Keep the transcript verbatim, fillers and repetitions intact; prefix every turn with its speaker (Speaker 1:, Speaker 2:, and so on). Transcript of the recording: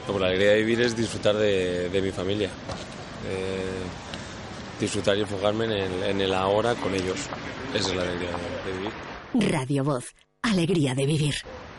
Speaker 1: Como la alegría de vivir es disfrutar de, de mi familia. Eh, disfrutar y enfocarme en el, en el ahora con ellos. Esa es la alegría de, de vivir.
Speaker 2: Radio Voz. Alegría de vivir.